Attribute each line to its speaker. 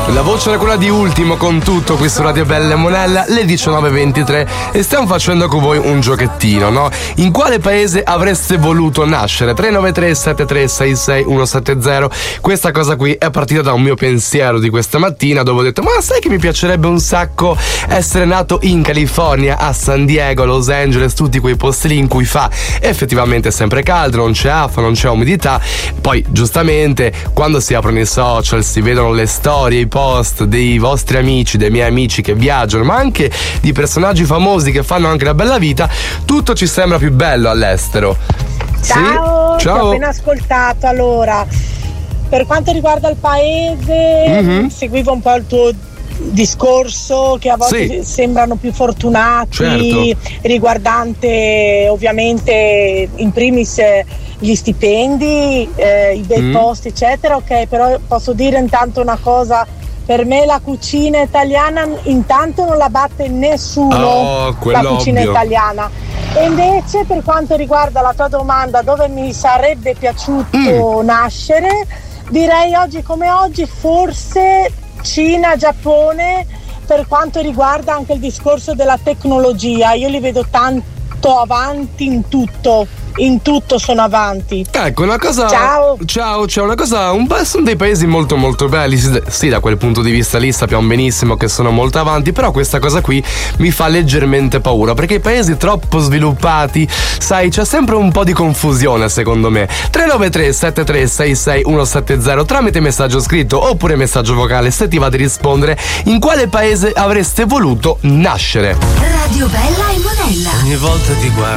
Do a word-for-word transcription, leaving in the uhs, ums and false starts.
Speaker 1: La voce era quella di Ultimo con Tutto qui su Radio Bella e Monella, le diciannove e ventitré, e stiamo facendo con voi un giochettino, no? In quale paese avreste voluto nascere? tre nove tre sette tre sei sei uno sette zero. Questa cosa qui è partita da un mio pensiero di questa mattina, dove ho detto: ma sai che mi piacerebbe un sacco essere nato in California, a San Diego, Los Angeles, tutti quei posti lì in cui fa effettivamente sempre caldo, non c'è afa, non c'è umidità. Poi giustamente quando si aprono i social si vedono le storie, i post dei vostri amici, dei miei amici che viaggiano, ma anche di personaggi famosi che fanno anche la bella vita, tutto ci sembra più bello all'estero.
Speaker 2: Ciao,
Speaker 1: sì? Ciao.
Speaker 2: Ti ho appena ascoltato. Allora, per quanto riguarda il paese, mm-hmm. seguivo un po' il tuo discorso, che a volte sì. sembrano più fortunati,
Speaker 1: certo.
Speaker 2: riguardante ovviamente in primis gli stipendi, eh, i bei mm. posti eccetera. Ok, però posso dire intanto una cosa: per me la cucina italiana intanto non la batte nessuno,
Speaker 1: oh,
Speaker 2: la cucina italiana. E invece per quanto riguarda la tua domanda, dove mi sarebbe piaciuto mm. nascere, direi oggi come oggi forse Cina, Giappone, per quanto riguarda anche il discorso della tecnologia. Io li vedo tanto avanti in tutto, in tutto sono avanti.
Speaker 1: Ecco, una cosa.
Speaker 2: Ciao.
Speaker 1: Ciao, c'è una cosa. Un bel, sono dei paesi molto molto belli. Sì, sì, da quel punto di vista lì sappiamo benissimo che sono molto avanti. Però questa cosa qui mi fa leggermente paura, perché i paesi troppo sviluppati, sai, c'è sempre un po' di confusione secondo me. tre nove tre sette tre sei sei uno sette zero tramite messaggio scritto oppure messaggio vocale, se ti va di rispondere. In quale paese avreste voluto nascere?
Speaker 3: Radio Bella e Monella.
Speaker 4: Ogni volta ti guardo